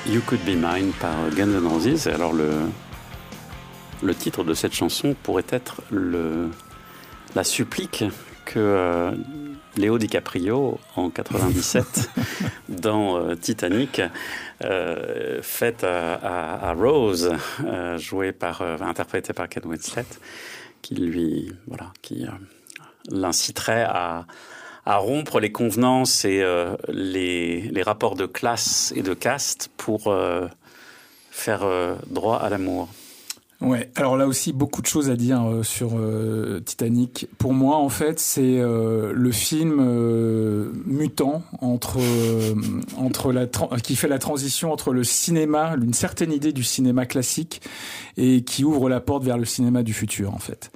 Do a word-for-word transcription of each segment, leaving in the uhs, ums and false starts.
You Could Be Mine par Guns N' Roses. Alors le, le titre de cette chanson pourrait être le, la supplique que euh, Léo DiCaprio, en quatre-vingt-dix-sept, dans euh, Titanic, euh, fait à, à, à Rose, euh, jouée par, euh, interprétée par Kate Winslet, qui lui, voilà, qui euh, l'inciterait à à rompre les convenances et euh, les, les rapports de classe et de caste pour euh, faire euh, droit à l'amour. Ouais, alors là aussi beaucoup de choses à dire euh, sur euh, Titanic. Pour moi, en fait, c'est euh, le film euh, mutant entre euh, entre la tra- qui fait la transition entre le cinéma, une certaine idée du cinéma classique, et qui ouvre la porte vers le cinéma du futur. En fait,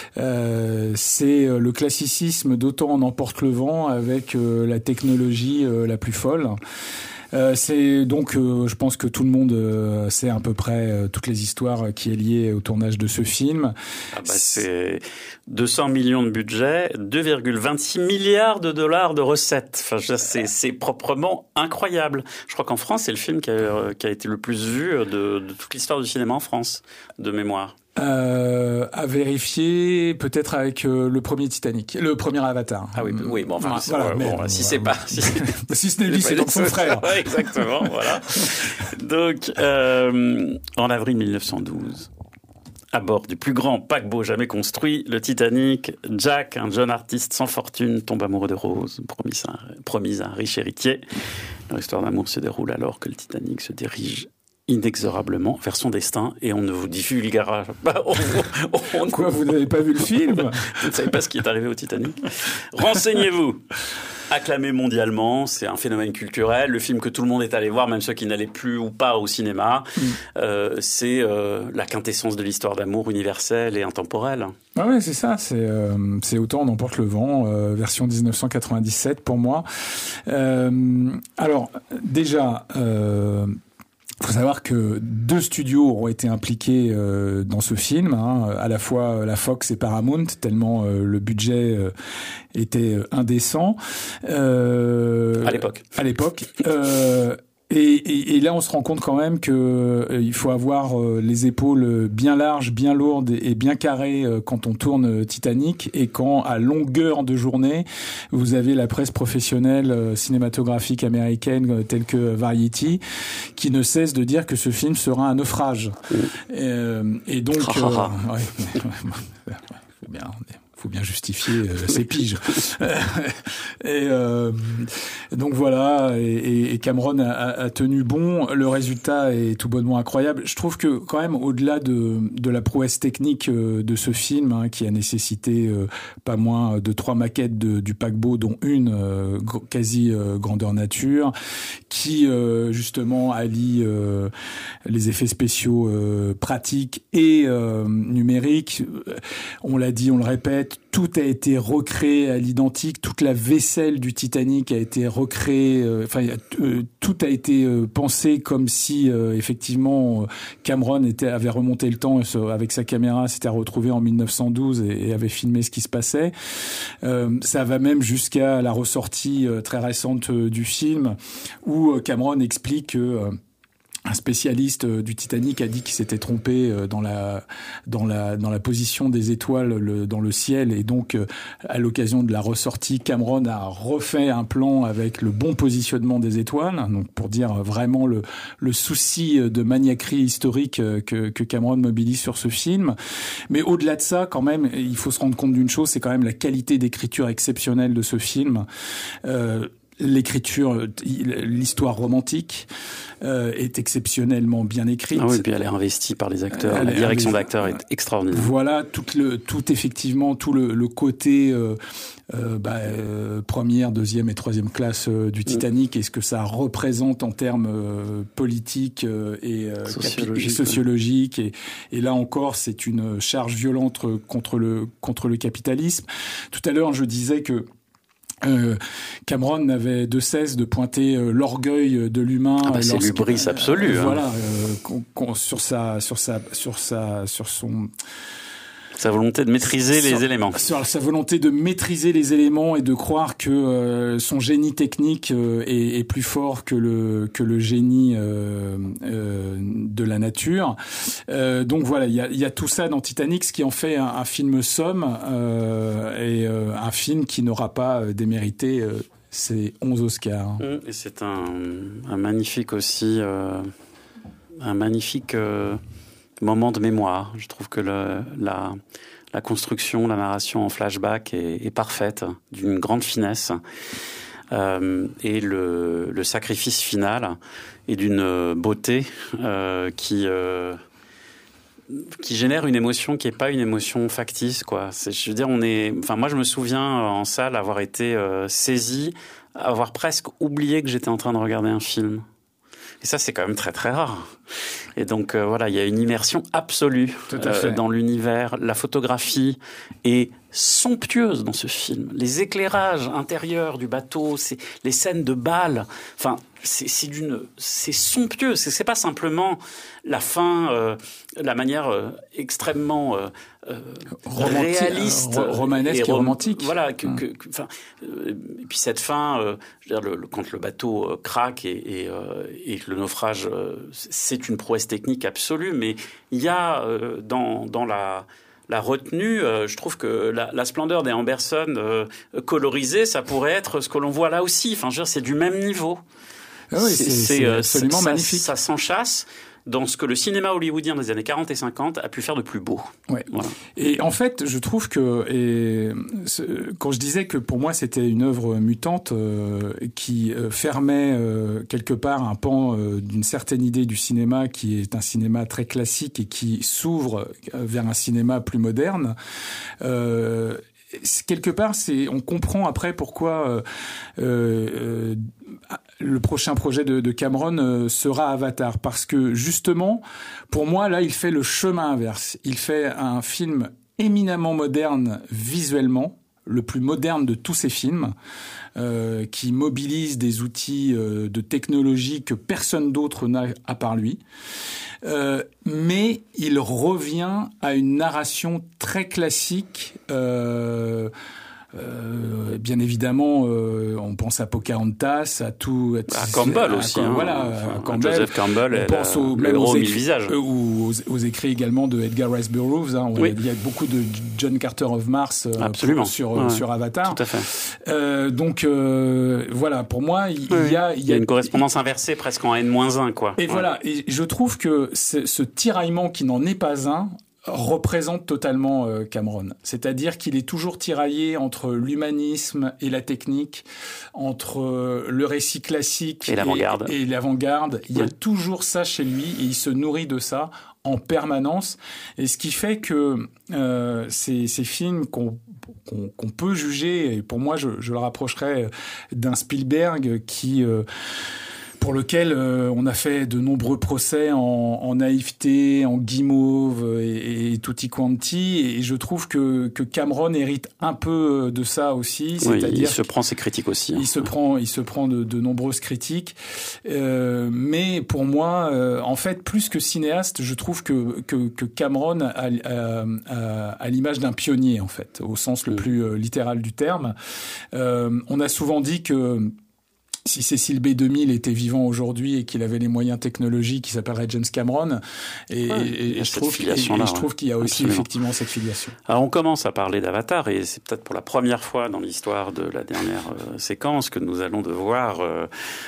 euh, c'est le classicisme d'Autant en emporte le vent avec euh, la technologie euh, la plus folle. Euh, c'est donc, euh, je pense que tout le monde euh, sait à peu près euh, toutes les histoires qui est liée au tournage de ce film. Ah bah c'est deux cents millions de budget, deux virgule vingt-six milliards de dollars de recettes. Enfin, c'est, c'est proprement incroyable. Je crois qu'en France, c'est le film qui a, qui a été le plus vu de, de toute l'histoire du cinéma en France, de mémoire. Euh, à vérifier, peut-être avec euh, le premier Titanic, le premier Avatar. Ah oui, oui, bon, enfin, ah, c'est, voilà, bon, mais, bon, bon, si voilà, c'est bon. pas, si, c'est, si ce n'est lui, c'est donc son frère. Ouais, exactement, voilà. Donc, euh, en avril mille neuf cent douze, à bord du plus grand paquebot jamais construit, le Titanic, Jack, un jeune artiste sans fortune, tombe amoureux de Rose, promise à, promise à un riche héritier. Leur histoire d'amour se déroule alors que le Titanic se dirige inexorablement vers son destin, et on ne vous divulguera pas. On, on, Quoi, vous n'avez pas vu le film? Vous ne savez pas ce qui est arrivé au Titanic? Renseignez-vous. Acclamé mondialement, c'est un phénomène culturel. Le film que tout le monde est allé voir, même ceux qui n'allaient plus ou pas au cinéma, mm. euh, c'est euh, la quintessence de l'histoire d'amour universelle et intemporelle. Ah ouais, c'est ça. C'est, euh, c'est Autant on emporte le vent, euh, version dix-neuf cent quatre-vingt-dix-sept pour moi. Euh, alors déjà. Euh, Il faut savoir que deux studios ont été impliqués euh, dans ce film, hein, à la fois la Fox et Paramount, tellement euh, le budget euh, était indécent. Euh, à l'époque. À l'époque. Euh, Et, et, et là, on se rend compte quand même que euh, il faut avoir euh, les épaules bien larges, bien lourdes et, et bien carrées euh, quand on tourne Titanic, et quand à longueur de journée, vous avez la presse professionnelle euh, cinématographique américaine euh, telle que Variety qui ne cesse de dire que ce film sera un naufrage. Mmh. Et, euh, et donc, euh, ouais, faut bien. faut bien justifier euh, ses piges. et euh, donc voilà, et, et Cameron a, a tenu bon. Le résultat est tout bonnement incroyable. Je trouve que quand même, au-delà de, de la prouesse technique euh, de ce film, hein, qui a nécessité euh, pas moins de trois maquettes de, du paquebot, dont une euh, quasi euh, grandeur nature, qui euh, justement allie euh, les effets spéciaux euh, pratiques et euh, numériques. On l'a dit, on le répète, tout a été recréé à l'identique, toute la vaisselle du Titanic a été recréée, euh, enfin euh, tout a été euh, pensé comme si euh, effectivement Cameron était, avait remonté le temps et, avec sa caméra, s'était retrouvé en mille neuf cent douze et, et avait filmé ce qui se passait. Euh, ça va même jusqu'à la ressortie euh, très récente euh, du film où Cameron explique que euh, un spécialiste du Titanic a dit qu'il s'était trompé dans la dans la dans la position des étoiles le, dans le ciel, et donc à l'occasion de la ressortie, Cameron a refait un plan avec le bon positionnement des étoiles, donc pour dire vraiment le le souci de maniaquerie historique que que Cameron mobilise sur ce film. Mais au-delà de ça, quand même, il faut se rendre compte d'une chose, c'est quand même la qualité d'écriture exceptionnelle de ce film. Euh, L'écriture, l'histoire romantique euh, est exceptionnellement bien écrite. Ah oui, puis elle est investie par les acteurs. Elle la direction investi... d'acteurs est extraordinaire. Voilà, tout, le, tout effectivement, tout le, le côté euh, euh, bah, euh, première, deuxième et troisième classe euh, du Titanic, mmh. et ce que ça représente en termes euh, politiques euh, et, euh, sociologique, capi- et sociologiques. Ouais. Et, et là encore, c'est une charge violente contre le, contre le capitalisme. Tout à l'heure, je disais que Euh, Cameron n'avait de cesse de pointer euh, l'orgueil de l'humain. Ah bah c'est l'hubris absolu. Euh, hein. Voilà, euh, qu'on, qu'on, sur sa, sur sa, sur sa, sur son. Sa volonté de maîtriser sur, les éléments. Sur sa volonté de maîtriser les éléments et de croire que euh, son génie technique euh, est, est plus fort que le que le génie euh, euh, de la nature. Euh, donc voilà, il y a, y a tout ça dans Titanic, ce qui en fait un, un film somme euh, et euh, un film qui n'aura pas démérité euh, ses onze Oscars. Et c'est un, un magnifique aussi, euh, un magnifique euh, moment de mémoire. Je trouve que le, la, la construction, la narration en flashback est, est parfaite, d'une grande finesse. Euh, et le, le sacrifice final est d'une beauté euh, qui, euh, qui génère une émotion qui n'est pas une émotion factice, quoi. C'est, je veux dire, on est, enfin, moi, je me souviens en salle avoir été euh, saisi, avoir presque oublié que j'étais en train de regarder un film. Et ça, c'est quand même très, très rare. Et donc, euh, voilà, il y a une immersion absolue euh, dans l'univers. La photographie est somptueuse dans ce film. Les éclairages intérieurs du bateau, c'est les scènes de bal. Enfin, c'est, c'est d'une, c'est somptueux. C'est, c'est pas simplement la fin, euh, la manière euh, extrêmement euh, euh, réaliste, euh, romanesque et, et romantique. Voilà. Que, hum. que, que, enfin, euh, et puis cette fin, euh, je veux dire, le, le, quand le bateau euh, craque et, et, euh, et que le naufrage, euh, c'est une prouesse technique absolue. Mais il y a euh, dans dans la La retenue, euh, je trouve que la, la splendeur des Amberson euh, colorisés, ça pourrait être ce que l'on voit là aussi. Enfin, je veux dire, c'est du même niveau. Ah oui, c'est, c'est, c'est absolument ça, magnifique. Ça, ça s'enchasse dans ce que le cinéma hollywoodien des années quarante et cinquante a pu faire de plus beau. Ouais. Voilà. Et en fait, je trouve que, et quand je disais que pour moi c'était une œuvre mutante euh, qui euh, fermait euh, quelque part un pan euh, d'une certaine idée du cinéma qui est un cinéma très classique et qui s'ouvre vers un cinéma plus moderne, euh, quelque part, c'est, on comprend après pourquoi euh, euh, le prochain projet de, de Cameron euh, sera Avatar. Parce que justement, pour moi, là, il fait le chemin inverse. Il fait un film éminemment moderne visuellement, le plus moderne de tous ses films, euh, qui mobilise des outils euh, de technologie que personne d'autre n'a à part lui. Euh, mais il revient à une narration très classique. Euh, euh, bien évidemment, euh, on pense à Pocahontas, à tout, à Campbell à, aussi, à, hein, voilà, enfin, à Campbell. Joseph Campbell, on pense au, le héros aux au écrits, mille visages, euh, ou aux, aux écrits également de Edgar Rice Burroughs. Hein, oui. Il y a beaucoup de John Carter of Mars euh, Absolument. Pour, sur ouais. sur Avatar. Tout à fait. Euh, donc euh, voilà, pour moi, il, oui. il y a, il y a une correspondance il, inversée, presque en N moins un, quoi. Et ouais. voilà, et je trouve que ce, ce tiraillement qui n'en est pas un représente totalement euh, Cameron. C'est-à-dire qu'il est toujours tiraillé entre l'humanisme et la technique, entre euh, le récit classique et l'avant-garde. Et, et l'avant-garde. Il y a oui. toujours ça chez lui et il se nourrit de ça en permanence. Et ce qui fait que euh, ces, ces films qu'on, qu'on, qu'on peut juger, et pour moi je, je le rapprocherais d'un Spielberg qui... Euh, pour lequel euh, on a fait de nombreux procès en, en naïveté, en guimauve et, et tutti quanti, et je trouve que, que Cameron hérite un peu de ça aussi. Oui, c'est-à-dire il se prend ses critiques aussi. Hein. Il se prend, il se prend de, de nombreuses critiques, euh, mais pour moi, euh, en fait, plus que cinéaste, je trouve que que, que Cameron a, a, a, a l'image d'un pionnier, en fait, au sens le mmh. plus euh, littéral du terme. Euh, on a souvent dit que si Cécile B deux mille était vivant aujourd'hui et qu'il avait les moyens technologiques, il s'appellerait James Cameron. Et, ouais, et, et, je, trouve, et, et ouais. je trouve qu'il y a aussi Absolument. effectivement cette filiation. Alors on commence à parler d'Avatar et c'est peut-être pour la première fois dans l'histoire de la dernière euh, séquence que nous allons devoir euh,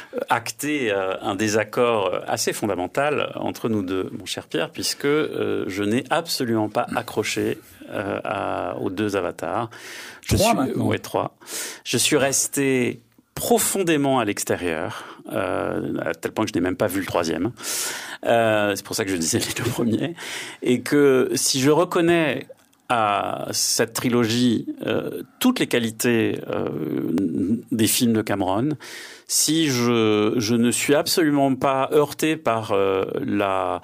acter euh, un désaccord assez fondamental entre nous deux, mon cher Pierre, puisque euh, je n'ai absolument pas accroché euh, à, aux deux Avatars. Je trois suis, maintenant. Ouais, trois. Je suis resté profondément à l'extérieur, euh, à tel point que je n'ai même pas vu le troisième. Euh, c'est pour ça que je disais les deux premiers. Et que si je reconnais à cette trilogie euh, toutes les qualités euh, des films de Cameron, si je, je ne suis absolument pas heurté par euh, la...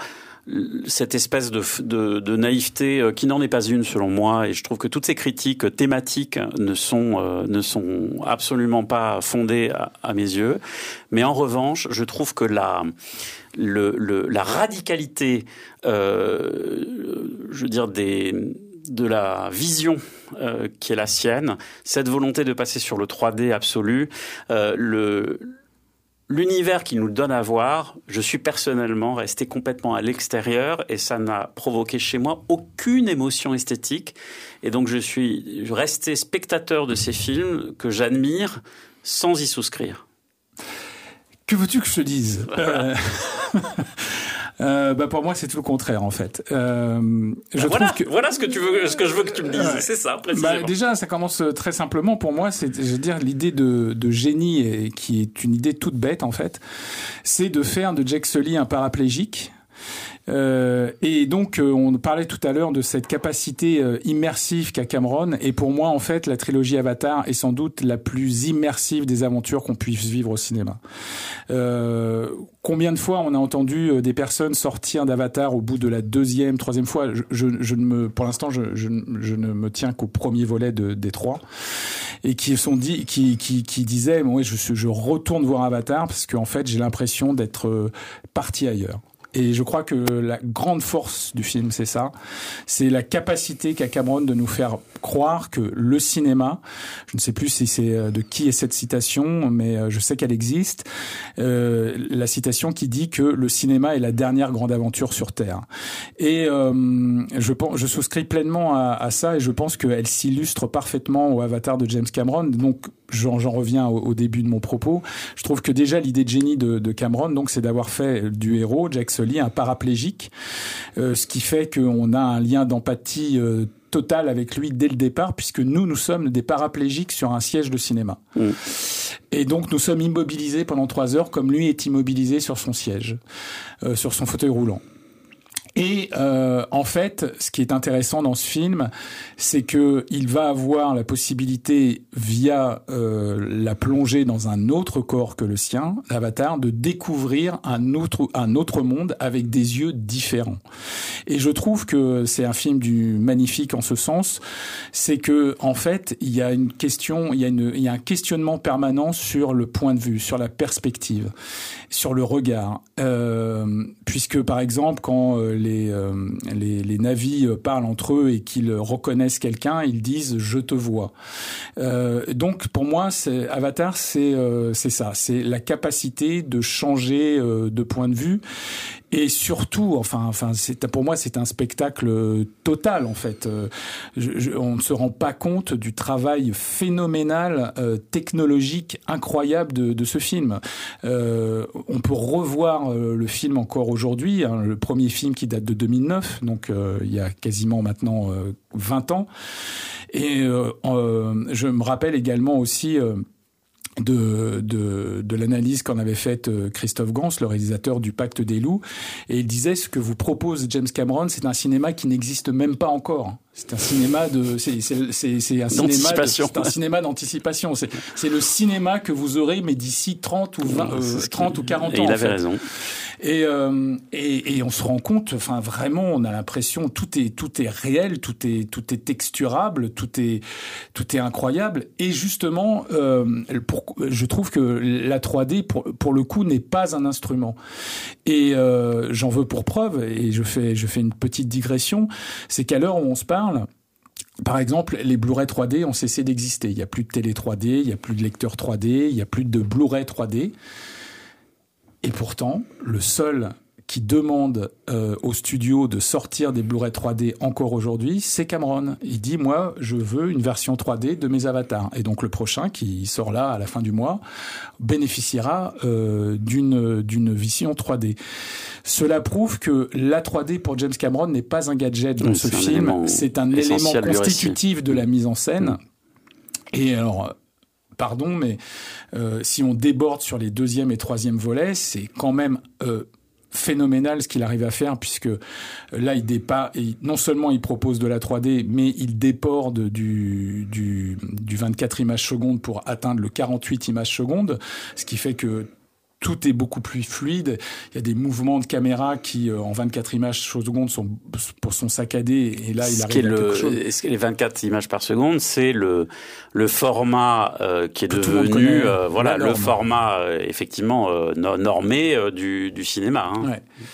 cette espèce de, de, de naïveté qui n'en est pas une selon moi, et je trouve que toutes ces critiques thématiques ne sont, euh, ne sont absolument pas fondées à, à mes yeux. Mais en revanche, je trouve que la, le, le, la radicalité, euh, je veux dire, des, de la vision euh, qui est la sienne, cette volonté de passer sur le trois D absolu, euh, le l'univers qu'il nous donne à voir. Je suis personnellement resté complètement à l'extérieur et ça n'a provoqué chez moi aucune émotion esthétique. Et donc je suis resté spectateur de ces films que j'admire sans y souscrire. Que veux-tu que je te dise? euh... Euh, bah pour moi c'est tout le contraire en fait. Euh, je bah voilà, trouve que voilà ce que tu veux, ce que je veux que tu me dises, euh, c'est ça précisément. Bah déjà ça commence très simplement pour moi, c'est je veux dire l'idée de, de génie et qui est une idée toute bête en fait, c'est de faire de Jake Sully un paraplégique. Euh, et donc euh, on parlait tout à l'heure de cette capacité euh, immersive qu'a Cameron, et pour moi en fait la trilogie Avatar est sans doute la plus immersive des aventures qu'on puisse vivre au cinéma. Euh, combien de fois on a entendu euh, des personnes sortir d'Avatar au bout de la deuxième, troisième fois, je, je, je ne me, pour l'instant je, je, je ne me tiens qu'au premier volet de, des trois, et qui sont dit, qui, qui, qui disaient bon, ouais, je, je retourne voir Avatar parce qu'en fait j'ai l'impression d'être euh, parti ailleurs. Et je crois que la grande force du film, c'est ça. C'est la capacité qu'a Cameron de nous faire croire que le cinéma, je ne sais plus si c'est de qui est cette citation, mais je sais qu'elle existe, euh, la citation qui dit que le cinéma est la dernière grande aventure sur Terre. Et euh, je, pense, je souscris pleinement à, à ça, et je pense qu'elle s'illustre parfaitement au Avatar de James Cameron. Donc, j'en, j'en reviens au, au début de mon propos. Je trouve que déjà, l'idée de génie de, de Cameron, donc, c'est d'avoir fait du héros, Jake Sully, un paraplégique, euh, ce qui fait qu'on a un lien d'empathie euh, total avec lui dès le départ, puisque nous, nous sommes des paraplégiques sur un siège de cinéma. Mmh. Et donc, nous sommes immobilisés pendant trois heures, comme lui est immobilisé sur son siège, euh, sur son fauteuil roulant. Et euh, en fait, ce qui est intéressant dans ce film, c'est que il va avoir la possibilité, via euh, la plongée dans un autre corps que le sien, l'Avatar, de découvrir un autre un autre monde avec des yeux différents. Et je trouve que c'est un film du magnifique en ce sens, c'est que en fait, il y a une question, il y a une il y a un questionnement permanent sur le point de vue, sur la perspective, sur le regard, euh, puisque par exemple quand euh, les, euh, les les navis parlent entre eux et qu'ils reconnaissent quelqu'un, ils disent je te vois. Euh, donc pour moi, c'est, Avatar, c'est euh, c'est ça, c'est la capacité de changer euh, de point de vue. Et surtout, enfin, enfin, c'est, pour moi, c'est un spectacle total, en fait. Je, je, on ne se rend pas compte du travail phénoménal, euh, technologique, incroyable de, de ce film. Euh, on peut revoir euh, le film encore aujourd'hui, hein, le premier film qui date de deux mille neuf, donc euh, il y a quasiment maintenant euh, vingt ans. Et euh, euh, je me rappelle également aussi... Euh, de, de, de l'analyse qu'en avait faite Christophe Gans, le réalisateur du Pacte des loups, et il disait ce que vous propose James Cameron, c'est un cinéma qui n'existe même pas encore. C'est un cinéma de, c'est, c'est, c'est, c'est un cinéma, de, c'est un cinéma d'anticipation. C'est, c'est le cinéma que vous aurez, mais d'ici trente ou vingt, euh, trente ou quarante ans. Et il avait en fait. raison. Et, euh, et, et on se rend compte, enfin vraiment, on a l'impression tout est tout est réel, tout est tout est texturable, tout est tout est incroyable. Et justement, euh, pour, je trouve que la trois D, pour pour le coup, n'est pas un instrument. Et euh, j'en veux pour preuve, et je fais je fais une petite digression, c'est qu'à l'heure où on se parle, par exemple, les Blu-ray trois D ont cessé d'exister. Il n'y a plus de télé trois D, il n'y a plus de lecteur trois D, il n'y a plus de Blu-ray trois D. Et pourtant, le seul qui demande euh, au studio de sortir des Blu-ray trois D encore aujourd'hui, c'est Cameron. Il dit, moi, je veux une version trois D de mes avatars. Et donc le prochain, qui sort là à la fin du mois, bénéficiera euh, d'une, d'une vision trois D. Cela prouve que la trois D pour James Cameron n'est pas un gadget dans oui, ce film, c'est un élément constitutif de la mise en scène. Et alors... Pardon, mais euh, si on déborde sur les deuxième et troisième volets, c'est quand même euh, phénoménal ce qu'il arrive à faire, puisque là, il dépasse, et non seulement il propose de la trois D, mais il déborde du, du, du vingt-quatre images secondes pour atteindre le quarante-huit images secondes, ce qui fait que tout est beaucoup plus fluide. Il y a des mouvements de caméra qui, euh, en vingt-quatre images par seconde, sont, sont saccadés. Et là, il ce arrive à le, quelque chose. Ce les vingt-quatre images par seconde, c'est le, le format euh, qui est que devenu, euh, voilà, le format, euh, effectivement, euh, normé euh, du, du cinéma. Hein. Ouais.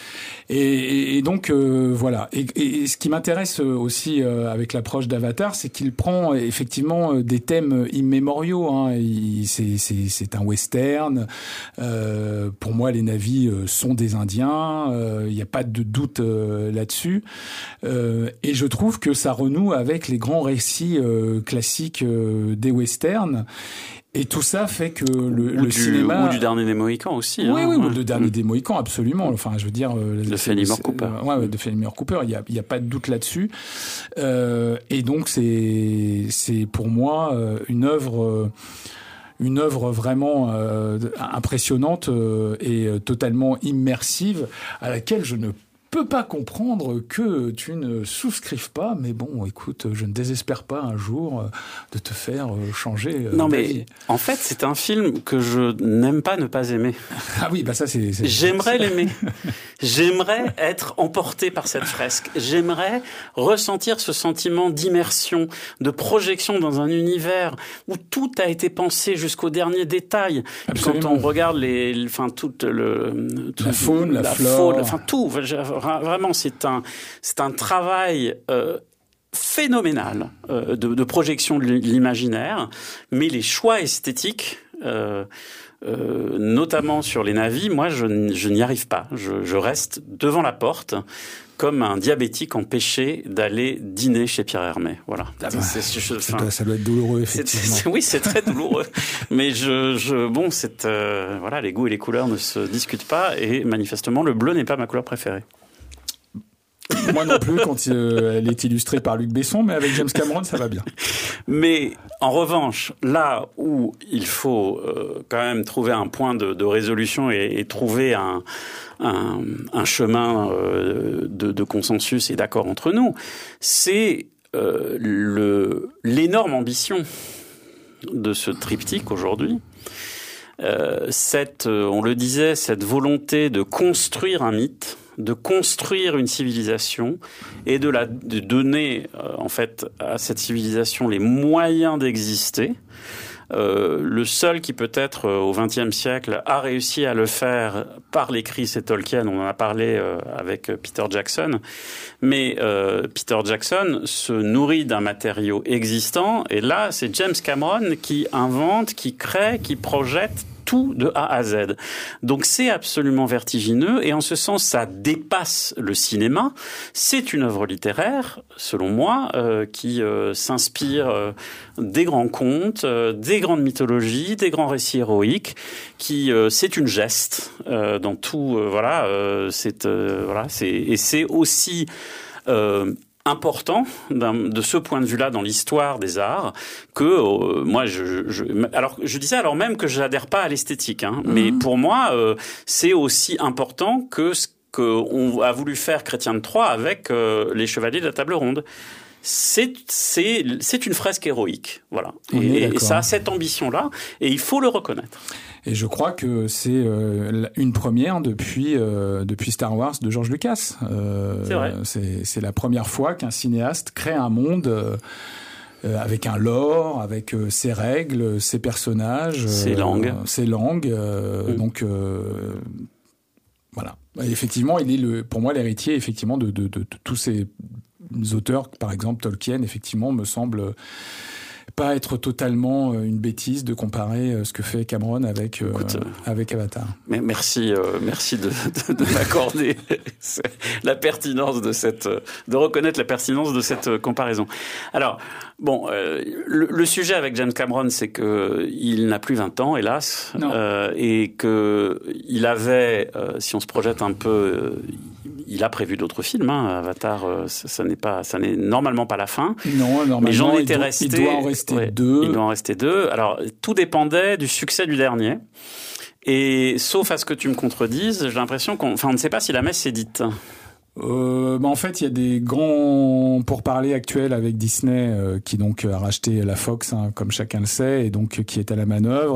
Et, et donc euh, voilà. Et, et ce qui m'intéresse aussi euh, avec l'approche d'Avatar, c'est qu'il prend effectivement des thèmes immémoriaux. Hein. Il, c'est, c'est, c'est un western. Euh, pour moi, les Na'vi sont des Indiens. Il n'y a pas de doute euh, là-dessus. Euh, et je trouve que ça renoue avec les grands récits euh, classiques euh, des westerns. Et tout ça fait que le, ou le du, cinéma... Ou du Dernier des Mohicans aussi. Oui, hein. oui, ou le Dernier des Mohicans, absolument. Enfin, je veux dire... De Fenimore Cooper. Ouais, ouais, de Fenimore Cooper, il n'y a, il y a pas de doute là-dessus. Euh, et donc, c'est, c'est pour moi une œuvre... une œuvre vraiment euh, impressionnante euh, et totalement immersive à laquelle je ne peux pas comprendre que tu ne souscrives pas, mais bon, écoute, je ne désespère pas un jour de te faire changer. Non, mais en fait, c'est un film que je n'aime pas ne pas aimer. Ah oui, bah ça, c'est... c'est J'aimerais c'est... l'aimer. J'aimerais être emporté par cette fresque. J'aimerais ressentir ce sentiment d'immersion, de projection dans un univers où tout a été pensé jusqu'au dernier détail. Absolument. Quand on regarde les, enfin, toute le, toute la faune, la, la flore, faune, enfin tout. Vraiment, c'est un, c'est un travail euh, phénoménal euh, de, de projection de l'imaginaire, mais les choix esthétiques, euh, euh, notamment sur les Na'vi, moi, je, je n'y arrive pas. Je, je reste devant la porte comme un diabétique empêché d'aller dîner chez Pierre Hermé. Voilà. Ah bah, c'est, je, enfin, ça doit être douloureux, effectivement. C'est, c'est, oui, c'est très douloureux. Mais je, je, bon, c'est, euh, voilà, les goûts et les couleurs ne se discutent pas, et manifestement, le bleu n'est pas ma couleur préférée. Moi non plus, quand euh, elle est illustrée par Luc Besson, mais avec James Cameron, ça va bien. Mais en revanche, là où il faut euh, quand même trouver un point de, de résolution et, et trouver un, un, un chemin euh, de, de consensus et d'accord entre nous, c'est euh, le, l'énorme ambition de ce triptyque aujourd'hui. Euh, cette, on le disait, cette volonté de construire un mythe, de construire une civilisation et de la de donner euh, en fait à cette civilisation les moyens d'exister. Euh, le seul qui peut-être euh, au vingtième siècle a réussi à le faire par l'écrit, c'est Tolkien. On en a parlé euh, avec Peter Jackson, mais euh, Peter Jackson se nourrit d'un matériau existant, et là c'est James Cameron qui invente, qui crée, qui projette tout de A à Z. Donc c'est absolument vertigineux, et en ce sens ça dépasse le cinéma. C'est une œuvre littéraire, selon moi, euh, qui euh, s'inspire euh, des grands contes, euh, des grandes mythologies, des grands récits héroïques. Qui euh, c'est une geste euh, dans tout. Euh, voilà, euh, c'est euh, voilà, c'est et c'est aussi euh, important de ce point de vue-là dans l'histoire des arts que euh, moi je, je alors je disais alors même que je n'adhère pas à l'esthétique, hein, mmh. mais pour moi euh, c'est aussi important que ce qu'on a voulu faire Chrétien de Troyes avec euh, les Chevaliers de la Table Ronde. C'est c'est c'est une fresque héroïque, voilà. Et, et ça a cette ambition-là, et il faut le reconnaître. Et je crois que c'est euh, une première depuis euh, depuis Star Wars de George Lucas. Euh, c'est vrai. C'est c'est la première fois qu'un cinéaste crée un monde euh, avec un lore, avec euh, ses règles, ses personnages, ses euh, langues, ses langues. Euh, mm. Donc euh, voilà. Et effectivement, il est le pour moi l'héritier effectivement de de, de, de tous ces auteurs, par exemple Tolkien, effectivement, me semble pas être totalement une bêtise de comparer ce que fait Cameron avec Écoute, euh, avec Avatar. Mais merci, euh, merci de, de, de m'accorder la pertinence de cette, de reconnaître la pertinence de cette comparaison. Alors bon, euh, le, le sujet avec James Cameron, c'est que il n'a plus vingt ans, hélas, euh, et que il avait, euh, si on se projette un peu, euh, il a prévu d'autres films. Hein. Avatar, euh, ça, ça n'est pas, ça n'est normalement pas la fin. Non, normalement. Mais j'en étais il doit, resté. Il doit en rester ouais, deux. Il doit en rester deux. Alors, tout dépendait du succès du dernier. Et sauf à ce que tu me contredises, j'ai l'impression qu'on, enfin, on ne sait pas si la messe est dite. Euh, bah en fait, il y a des grands pourparlers actuels avec Disney, euh, qui donc a racheté la Fox, hein, comme chacun le sait, et donc qui est à la manœuvre.